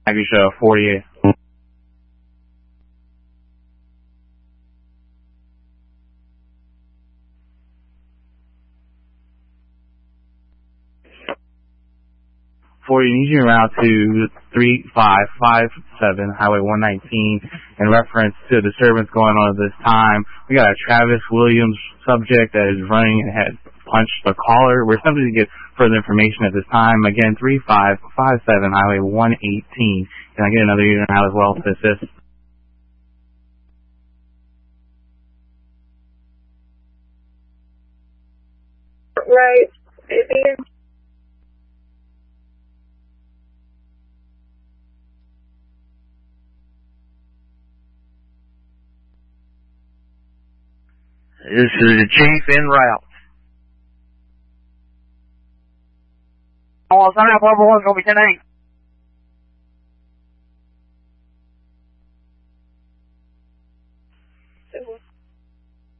Package 48. You need you route to 3557 Highway 119 in reference to a disturbance going on at this time. We got a Travis Williams subject that is running and had punched the caller. We're simply to get further information at this time. Again, 3557 Highway 118. Can I get another unit out as well to assist? Right. This is the chief en route. Oh, 7941 is going to be 10-8.